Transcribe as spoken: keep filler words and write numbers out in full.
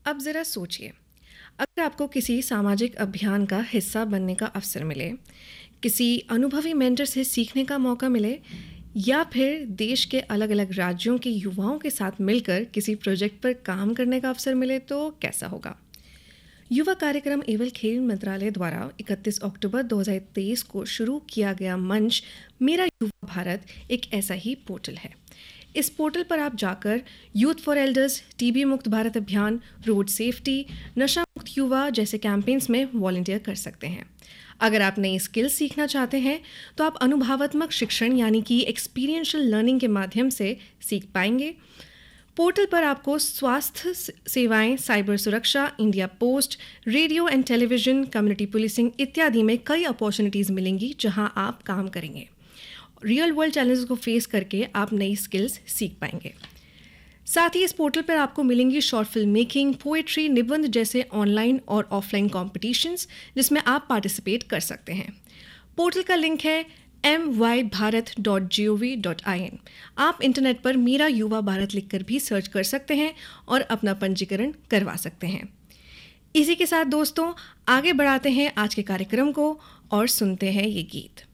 अब ज़रा सोचिए, अगर आपको किसी सामाजिक अभियान का हिस्सा बनने का अवसर मिले, किसी अनुभवी मेंटर से सीखने का मौका मिले या फिर देश के अलग-अलग राज्यों के युवाओं के साथ मिलकर किसी प्रोजेक्ट पर काम करने का अवसर मिले तो कैसा होगा? युवा कार्यक्रम एवं खेल मंत्रालय द्वारा इकतीस अक्टूबर दो हज़ार तेईस को शुरू किया गया मंच मेरा युवा भारत एक ऐसा ही पोर्टल है। इस पोर्टल पर आप जाकर यूथ फॉर एल्डर्स, टीबी मुक्त भारत अभियान, रोड सेफ्टी, नशा मुक्त युवा जैसे कैंपेन्स में वॉलंटियर कर सकते हैं। अगर आप नई स्किल्स सीखना चाहते हैं तो आप अनुभवात्मक शिक्षण यानी कि एक्सपीरियंशियल लर्निंग के माध्यम से सीख पाएंगे। पोर्टल पर आपको स्वास्थ्य सेवाएं, साइबर सुरक्षा, India post, radio and television, community policing इत्यादि में कई अपॉर्चुनिटीज़ मिलेंगी जहां आप काम करेंगे। रियल वर्ल्ड चैलेंजेस को फेस करके आप नई स्किल्स सीख पाएंगे। साथ ही इस पोर्टल पर आपको मिलेंगी शॉर्ट फिल्म मेकिंग, पोएट्री, निबंध जैसे ऑनलाइन और ऑफलाइन कॉम्पिटिशन्स जिसमें आप पार्टिसिपेट कर सकते हैं। पोर्टल का लिंक है M Y Bharat dot G O V dot I N. आप इंटरनेट पर मेरा युवा भारत लिखकर भी सर्च कर सकते हैं और अपना पंजीकरण करवा सकते हैं। इसी के साथ दोस्तों आगे बढ़ाते हैं आज के कार्यक्रम को और सुनते हैं ये गीत।